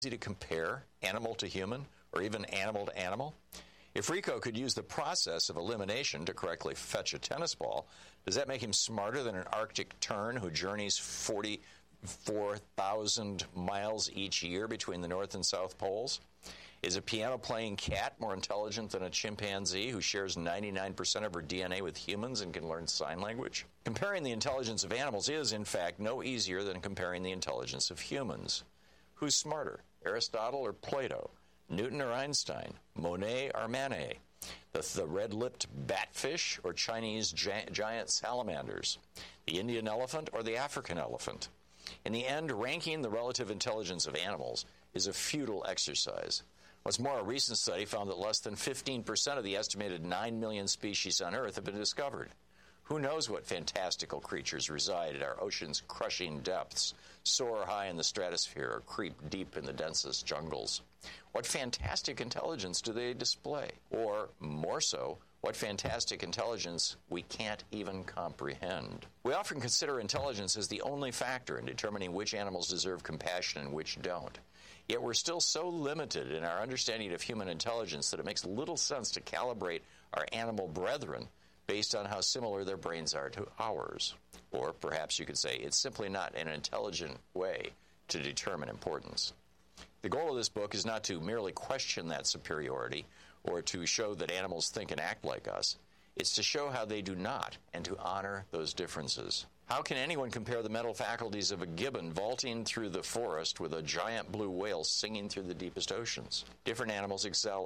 easy to compare animal to human, or even animal to animal? If Rico could use the process of elimination to correctly fetch a tennis ball, does that make him smarter than an Arctic tern who journeys 44,000 miles each year between the North and South Poles? Is a piano-playing cat more intelligent than a chimpanzee who shares 99% of her DNA with humans and can learn sign language? Comparing the intelligence of animals is, in fact, no easier than comparing the intelligence of humans. Who's smarter, Aristotle or Plato? Newton or Einstein? Monet or Manet? The red-lipped batfish or Chinese giant salamanders? The Indian elephant or the African elephant? In the end, ranking the relative intelligence of animals is a futile exercise. What's more, a recent study found that less than 15% of the estimated 9 million species on Earth have been discovered. Who knows what fantastical creatures reside at our ocean's crushing depths, soar high in the stratosphere, or creep deep in the densest jungles? What fantastic intelligence do they display? Or, more so, what fantastic intelligence we can't even comprehend? We often consider intelligence as the only factor in determining which animals deserve compassion and which don't. Yet we're still so limited in our understanding of human intelligence that it makes little sense to calibrate our animal brethren based on how similar their brains are to ours. Or perhaps you could say it's simply not an intelligent way to determine importance. The goal of this book is not to merely question that superiority or to show that animals think and act like us. It's to show how they do not and to honor those differences. How can anyone compare the mental faculties of a gibbon vaulting through the forest with a giant blue whale singing through the deepest oceans? Different animals excel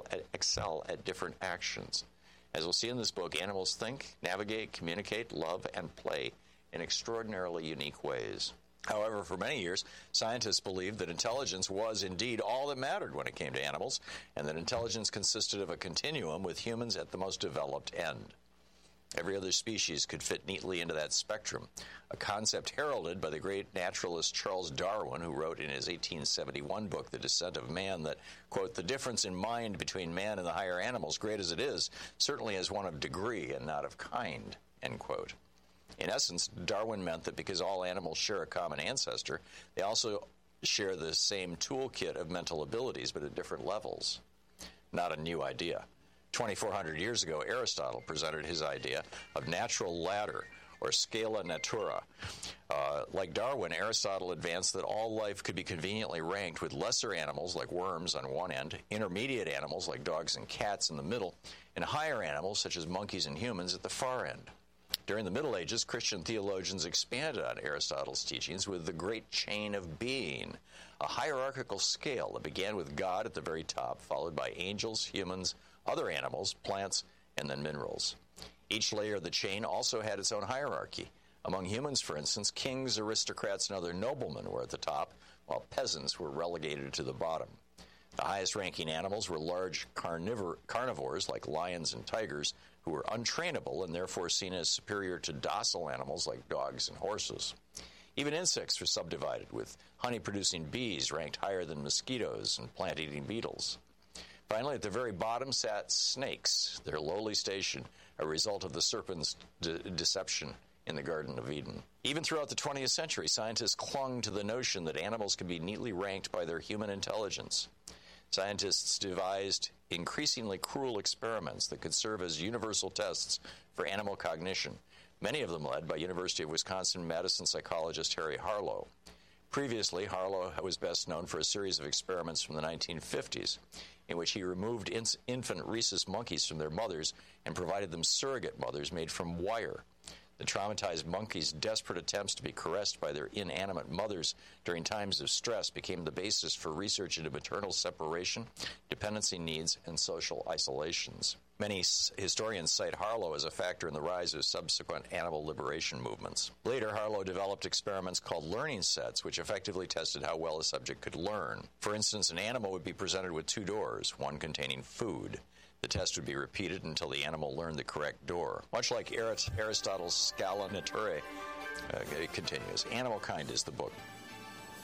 at different actions. As we'll see in this book, animals think, navigate, communicate, love, and play in extraordinarily unique ways. However, for many years, scientists believed that intelligence was indeed all that mattered when it came to animals, and that intelligence consisted of a continuum with humans at the most developed end. Every other species could fit neatly into that spectrum, a concept heralded by the great naturalist Charles Darwin, who wrote in his 1871 book, The Descent of Man, that, quote, "The difference in mind between man and the higher animals, great as it is, certainly is one of degree and not of kind," end quote. In essence, Darwin meant that because all animals share a common ancestor, they also share the same toolkit of mental abilities, but at different levels. Not a new idea. 2,400 years ago, Aristotle presented his idea of natural ladder, or scala natura. Like Darwin, Aristotle advanced that all life could be conveniently ranked with lesser animals like worms on one end, intermediate animals like dogs and cats in the middle, and higher animals such as monkeys and humans at the far end. During the Middle Ages, Christian theologians expanded on Aristotle's teachings with the great chain of being, a hierarchical scale that began with God at the very top, followed by angels, humans, other animals, plants, and then minerals. Each layer of the chain also had its own hierarchy. Among humans, for instance, kings, aristocrats, and other noblemen were at the top, while peasants were relegated to the bottom. The highest-ranking animals were large carnivores like lions and tigers, who were untrainable and therefore seen as superior to docile animals like dogs and horses. Even insects were subdivided, with honey-producing bees ranked higher than mosquitoes and plant-eating beetles. Finally, at the very bottom sat snakes, their lowly station, a result of the serpent's deception in the Garden of Eden. Even throughout the 20th century, scientists clung to the notion that animals could be neatly ranked by their human intelligence. Scientists devised increasingly cruel experiments that could serve as universal tests for animal cognition, many of them led by University of Wisconsin-Madison psychologist Harry Harlow. Previously, Harlow was best known for a series of experiments from the 1950s, in which he removed infant rhesus monkeys from their mothers and provided them surrogate mothers made from wire. The traumatized monkeys' desperate attempts to be caressed by their inanimate mothers during times of stress became the basis for research into maternal separation, dependency needs, and social isolations. Many historians cite Harlow as a factor in the rise of subsequent animal liberation movements. Later, Harlow developed experiments called learning sets, which effectively tested how well a subject could learn. For instance, an animal would be presented with two doors, one containing food. The test would be repeated until the animal learned the correct door. Much like Aristotle's Scala Naturae, it continues. Animal Kind is the book.